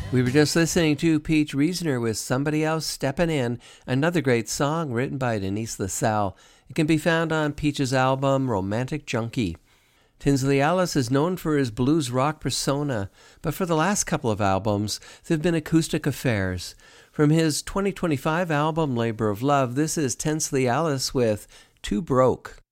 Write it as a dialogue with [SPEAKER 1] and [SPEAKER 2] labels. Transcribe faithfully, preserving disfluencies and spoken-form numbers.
[SPEAKER 1] We were just listening to Peach Reasoner with Somebody Else Steppin' In, another great song written by Denise LaSalle. It can be found on Peach's album Romantic Junkie. Tinsley Ellis is known for his blues rock persona, but for the last couple of albums, they've been acoustic affairs. From his twenty twenty-five album Labor of Love, this is Tinsley Ellis with Too Broke.